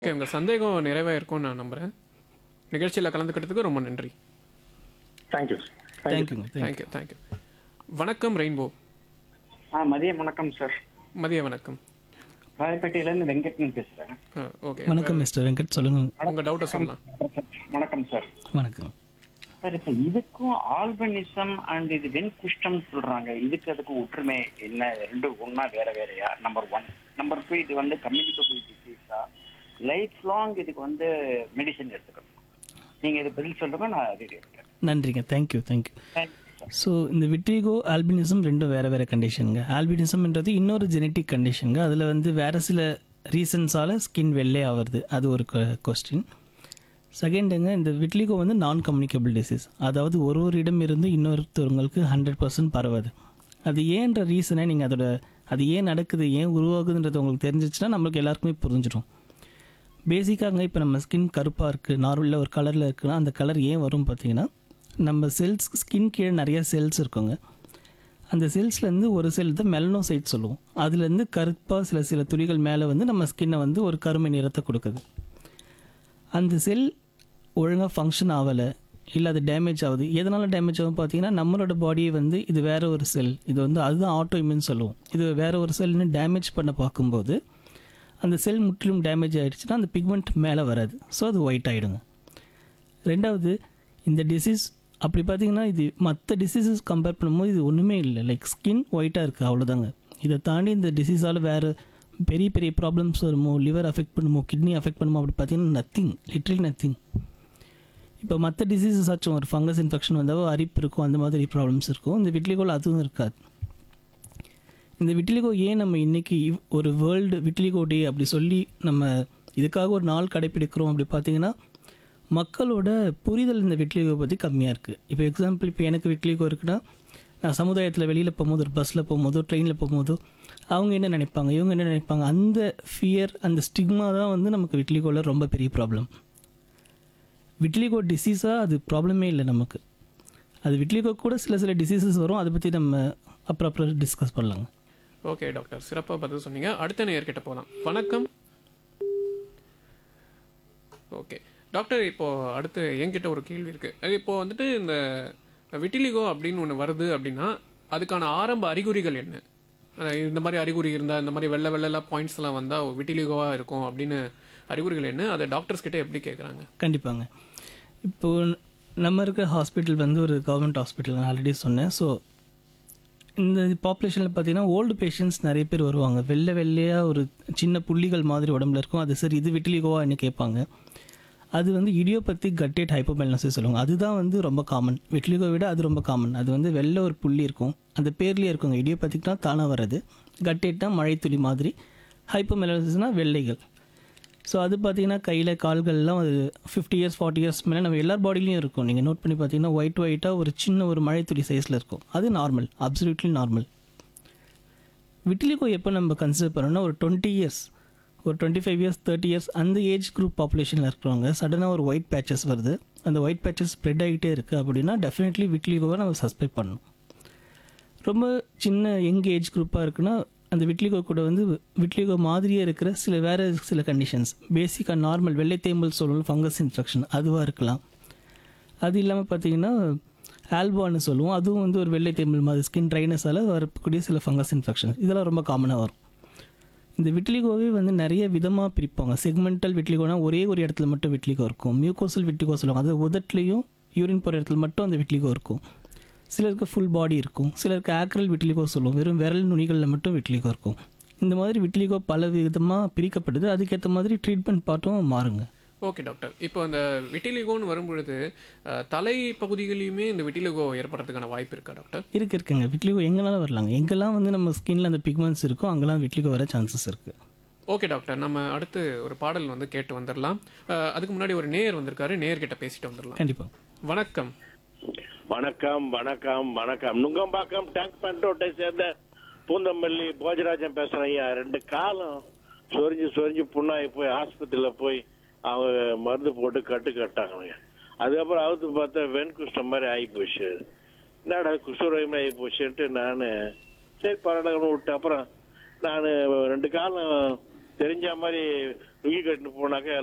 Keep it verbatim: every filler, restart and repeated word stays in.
Okay, உங்கள் சந்தேகம் நிறைவேறிருக்கும்னு நான் நம்புகிறேன். நிகழ்ச்சியில் கலந்துக்கிட்டதுக்கு ரொம்ப நன்றி. தேங்க்யூ தேங்க்யூங்க தேங்க்யூ தேங்க்யூ தேங்க்யூ. வணக்கம் ரெயின்போ. ஆ மதியம் வணக்கம் சார். மதிய வணக்கம். ராயப்பேட்டையிலேருந்து வெங்கட்னு பேசுகிறேன். ஆ, ஓகே. வணக்கம் மிஸ்டர் வெங்கட், சொல்லுங்க. உங்கள் டவுட்டை சொல்லலாம். வணக்கம் சார். வணக்கம் சார், இப்போ இதுக்கும் ஆல்பனிசம் அண்ட் இது வெண் குஷ்டம் சொல்றாங்க, இதுக்கு அதுக்கு ஒற்றுமை என்ன? ரெண்டு ஒன்னா வேற வேறையா? Number one. நம்பர் டூ, இது வந்து கம்யூனிகபிள் டிசீஸா? லைஃப் லாங் இதுக்கு வந்து மெடிசன் எடுத்துக்கணும். நீங்க இது பதில் சொல்லுங்க, நான் அது இருக்கேன். நன்றிங்க, thank you thank you. Thank you sir. So இந்த விட்ரிகோ ஆல்பினிசம் ரெண்டும் வேறு வேறு கண்டிஷனுங்க. ஆல்பினிசம்ன்றது இன்னொரு ஜெனட்டிக் கண்டிஷனுங்க. அதில் வந்து வேறு சில ரீசன்ஸால் ஸ்கின் வெள்ளை ஆகிறது, அது ஒரு கொஸ்டின். செகண்டுங்க, இந்த விட்லிகோ வந்து நான் கம்யூனிகபிள் டிசீஸ், அதாவது ஒரு ஒரு இடம் இருந்து இன்னொருத்தவங்களுக்கு ஹண்ட்ரட் பர்சன்ட் பரவாது. அது ஏன்ற ரீசனை நீங்கள் அதோட அது ஏன் நடக்குது, ஏன் உருவாகுதுன்றது உங்களுக்கு தெரிஞ்சிச்சுன்னா நம்மளுக்கு எல்லாருக்குமே புரிஞ்சிடும். பேசிக்காக இப்போ நம்ம ஸ்கின் கருப்பாக இருக்குது, நார்மலில் ஒரு கலரில் இருக்குன்னா அந்த கலர் ஏன் வரும் பார்த்தீங்கன்னா, நம்ம செல்ஸ் ஸ்கின் கீழே நிறைய செல்ஸ் இருக்குங்க. அந்த செல்ஸ்லேருந்து ஒரு செல் தான் மெலனோசைட் சொல்லுவோம். அதுலேருந்து கருப்பாக சில சில துளிகள் மேலே வந்து நம்ம ஸ்கின்னை வந்து ஒரு கருமை நிறத்தை கொடுக்குது. அந்த செல் ஒழுங்காக ஃபங்க்ஷன் ஆகலை, இல்லை அது டேமேஜ் ஆகுது. எதனால் டேமேஜ் ஆகும் பார்த்தீங்கன்னா, நம்மளோட பாடியை வந்து இது வேறு ஒரு செல், இது வந்து அதுதான் ஆட்டோ இம்யூன் சொல்லுவோம், இது வேறு ஒரு செல்னு டேமேஜ் பண்ண பார்க்கும்போது அந்த செல் முற்றிலும் டேமேஜ் ஆகிடுச்சுன்னா அந்த பிக்மெண்ட் மேலே வராது, ஸோ அது ஒயிட் ஆகிடுங்க. ரெண்டாவது, இந்த டிசீஸ் அப்படி பார்த்தீங்கன்னா இது மற்ற டிசீசஸ் கம்பேர் பண்ணும்போது இது ஒன்றுமே இல்லை, லைக் ஸ்கின் ஒயிட்டாக இருக்குது, அவ்வளோதாங்க. இதை தாண்டி இந்த டிசீஸால் வேறு பெரிய பெரிய ப்ராப்ளம்ஸ் வருமோ, லிவர் அஃபெக்ட் பண்ணுமோ, கிட்னி அஃபெக்ட் பண்ணுமோ, அப்படி பார்த்தீங்கன்னா நத்திங், லிட்ரலி நத்திங். இப்போ மற்ற டிசீஸஸ் ஆச்சும் ஒரு ஃபங்கஸ் இன்ஃபெக்ஷன் வந்தால் அரிப்பு இருக்கும், அந்த மாதிரி ப்ராப்ளம்ஸ் இருக்கும். இந்த விட்லிகோவில் அதுவும் இருக்காது. இந்த விட்லிகோ ஏன் நம்ம இன்றைக்கி ஒரு வேர்ல்டு விட்லிகோ டே அப்படி சொல்லி நம்ம இதுக்காக ஒரு நாள் கடைப்பிடிக்கிறோம் அப்படி பார்த்தீங்கன்னா, மக்களோட புரிதல் இந்த விட்லிகோ பற்றி கம்மியாக இருக்குது. இப்போ எக்ஸாம்பிள், இப்போ எனக்கு விட்லிகோ இருக்குன்னா, நான் சமுதாயத்தில் வெளியில் போகும்போது, ஒரு பஸ்ஸில் போகும்போதோ ட்ரெயினில் போகும்போதோ அவங்க என்ன நினைப்பாங்க, இவங்க என்ன நினைப்பாங்க, அந்த ஃபியர், அந்த ஸ்டிக்மா தான் வந்து நமக்கு விட்லிகோவில் ரொம்ப பெரிய ப்ராப்ளம். விட்லிகோ டிசீஸாக அது ப்ராப்ளமே இல்லை நமக்கு. அது விட்லிகோ கூட சில சில டிசீசஸ் வரும், அதை பற்றி நம்ம அப்புறம் அப்புறம் டிஸ்கஸ் பண்ணலாங்க. ஓகே டாக்டர், சிறப்பாக பதில் சொன்னீங்க. அடுத்த நேயர்கிட்ட போகலாம். வணக்கம். ஓகே டாக்டர், இப்போது அடுத்து என்கிட்ட ஒரு கேள்வி இருக்குது. இப்போது வந்துட்டு இந்த விட்டிலிகோ அப்படின்னு ஒன்று வருது அப்படின்னா அதுக்கான ஆரம்ப அறிகுறிகள் என்ன? அஹ் இந்த மாதிரி அறிகுறி இருந்தால், இந்த மாதிரி வெள்ளை வெள்ளை பாயிண்ட்ஸ்லாம் வந்தால் விட்டிலிகோவாக இருக்கும் அப்படின்னு அறிகுறிகள் என்ன? அதை டாக்டர்ஸ் கிட்ட எப்படி கேட்குறாங்க? கண்டிப்பாங்க. இப்போது நம்ம இருக்கிற ஹாஸ்பிட்டல் வந்து ஒரு கவர்மெண்ட் ஹாஸ்பிட்டல், நான் ஆல்ரெடி சொன்னேன். ஸோ இந்த பாப்புலேஷனில் பார்த்தீங்கன்னா ஓல்டு பேஷண்ட்ஸ் நிறைய பேர் வருவாங்க. வெள்ளை வெள்ளையாக ஒரு சின்ன புள்ளிகள் மாதிரி உடம்புல இருக்கும். அது சரி, இது விட்டிலிகோவான்னு கேட்பாங்க. அது வந்து இடியோபத்திக் கட்டேட் ஹைப்போமெலனோசிஸ் சொல்லுவாங்க. அதுதான் வந்து ரொம்ப காமன். விட்லிகோ விட அது ரொம்ப காமன். அது வந்து வெள்ளை ஒரு புள்ளி இருக்கும், அந்த பேர்லேயே இருக்குங்க. இடியோபத்திக்னா தானாக வர்றது, கட்டேட்னா மழைத்துளி மாதிரி, ஹைப்போமெலனோசிஸ்னால் வெள்ளைகள். ஸோ அது பார்த்தீங்கன்னா கையில் கால்கள்லாம் ஒரு ஃபிஃப்டி இயர்ஸ் ஃபார்ட்டி இயர்ஸ் மேலே நம்ம எல்லார் பாடியிலையும் இருக்கும். நீங்கள் நோட் பண்ணி பார்த்தீங்கன்னா ஒயிட் ஒயிட்டாக ஒரு சின்ன ஒரு மழைத்துளி சைஸில் இருக்கும். அது நார்மல், அப்சல்யூட்லி நார்மல். விட்டிலிகோ எப்போ நம்ம கன்சிடர் பண்ணோம்னா, ஒரு டுவெண்ட்டி இயர்ஸ் ஒரு twenty five years thirty years அந்த ஏஜ் குரூப் பாப்புலேஷனில் இருக்கிறவங்க சடனாக ஒரு ஒயிட் பேச்சஸ் வருது, அந்த ஒயிட் பேச்சஸ் ஸ்ப்ரெட் ஆகிட்டே இருக்குது அப்படின்னா டெஃபினெட்லி விட்லிகோவை நம்ம சஸ்பெக்ட் பண்ணணும். ரொம்ப சின்ன யங் ஏஜ் குரூப்பாக இருக்குன்னா அந்த விட்லிகோ கூட வந்து விட்லிகோ மாதிரியே இருக்கிற சில வேறு சில கண்டிஷன்ஸ், பேசிக்காக நார்மல் வெள்ளை தேம்பல் சொல்லுவோம், ஃபங்கஸ் இன்ஃபெக்ஷன், அதுவாக இருக்கலாம். அது இல்லாமல் பார்த்தீங்கன்னா ஆல்பான்னு சொல்லுவோம், அதுவும் வந்து ஒரு வெள்ளை தேம்பல் மாதிரி ஸ்கின் ட்ரைனஸால் வரக்கூடிய சில ஃபங்கஸ் இன்ஃபெக்ஷன், இதெல்லாம் ரொம்ப காமனாக வரும். இந்த விட்லிகோவே வந்து நிறைய விதமாக பிரிப்பாங்க. செக்மெண்டல் விட்லிகோனா ஒரே ஒரு இடத்துல மட்டும் விட்லிகோ இருக்கும். மியூகோசல் விட்லிகோ சொல்லுவாங்க, அது உதட்லேயும் யூரின் போகிற இடத்துல மட்டும் அந்த விட்லிகோ இருக்கும். சிலருக்கு ஃபுல் பாடி இருக்கும். சிலருக்கு ஆக்ரல் விட்லிகோ சொல்லுவோம், வெறும் விரல் நுனிகளில் மட்டும் விட்லிகோ இருக்கும். இந்த மாதிரி விட்லிகோ பல விதமாக பிரிக்கப்படுது. அதுக்கேற்ற மாதிரி ட்ரீட்மெண்ட் பார்ட்டும் மாறுங்க. ஓகே டாக்டர், இப்போ இந்த விட்டிலிகோன்னு வரும்பொழுது அஹ், தலை பகுதிகளையுமே இந்த விட்டிலிகோ ஏற்படுறதுக்கான வாய்ப்பு இருக்கா டாக்டர்? இருக்கு இருக்குங்க. விட்லிகோ எங்கெல்லாம் வரலாங்க. எங்கெல்லாம் வந்து நம்ம ஸ்கின்ல அந்த பிக்மெண்ட்ஸ் இருக்கோ அங்கெல்லாம் விட்லிகோ வர சான்சஸ் இருக்குது. ஓகே டாக்டர், நம்ம அடுத்து ஒரு பாடல் வந்து கேட்டு வந்துடலாம். அஹ், அதுக்கு முன்னாடி ஒரு நேயர் வந்திருக்காரு, நேயர்கிட்ட பேசிட்டு வந்துடலாம். கண்டிப்பாக. வணக்கம். வணக்கம் வணக்கம் வணக்கம். நுங்கம்பாக்கம் டேங்க் பண்டோட்டை சேர்ந்த பூந்தமல்லி போஜராஜன் பேசுறேன் ஐயா. ரெண்டு காலம் சொரிஞ்சு சொரிஞ்சு புண்ணாகி போய் ஆஸ்பத்திரியில போய் அவங்க மருந்து போட்டு கட்டு கட்டாங்க. அதுக்கப்புறம் அவுத்து பார்த்தா வெண் குஷ்டம் மாதிரி ஆகி போச்சு. என்னடா குஷ்டரோகமே ஆகி போச்சுன்ட்டு நான் சரி பரவாயில்ல விட்டு, அப்புறம் நான் ரெண்டு காலம் தெரிஞ்ச மாதிரி லுங்கி கட்டிட்டு போனாக்க